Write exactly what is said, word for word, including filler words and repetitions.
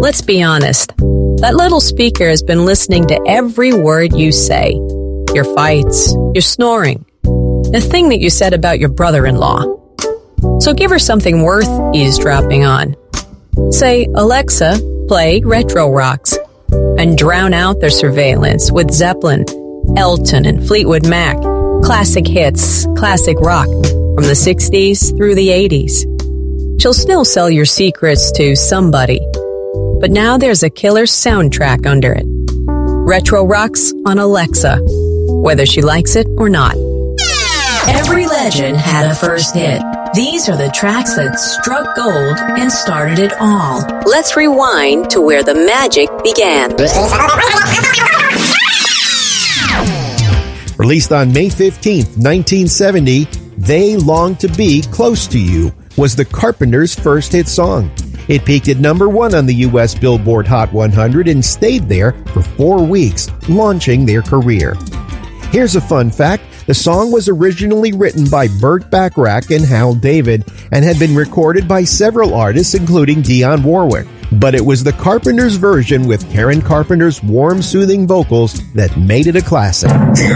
Let's be honest. That little speaker has been listening to every word you say. Your fights, your snoring, the thing that you said about your brother-in-law. So give her something worth eavesdropping on. Say, Alexa, play Retro Rocks, and drown out their surveillance with Zeppelin, Elton, and Fleetwood Mac. Classic hits, classic rock, from the sixties through the eighties. She'll still sell your secrets to somebody, but now there's a killer soundtrack under it. Retro Rocks on Alexa, whether she likes it or not. Every legend had a first hit. These are the tracks that struck gold and started it all. Let's rewind to where the magic began. Released on May fifteenth, nineteen seventy, They Long to Be Close to You was the Carpenters' first hit song. It peaked at number one on the U S Billboard Hot one hundred and stayed there for four weeks, launching their career. Here's a fun fact. The song was originally written by Burt Bacharach and Hal David and had been recorded by several artists, including Dionne Warwick. But it was the Carpenters' version with Karen Carpenter's warm, soothing vocals that made it a classic. Here